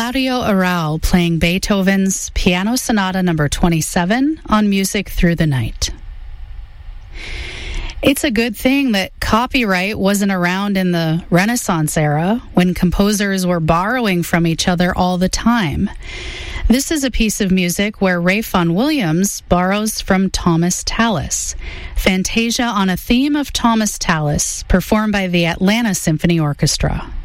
Dario Arau playing Beethoven's Piano Sonata number 27 on Music Through the Night. It's a good thing that copyright wasn't around in the Renaissance era, when composers were borrowing from each other all the time. This is a piece of music where Ralph Vaughan Williams borrows from Thomas Tallis. Fantasia on a theme of Thomas Tallis, performed by the Atlanta Symphony Orchestra.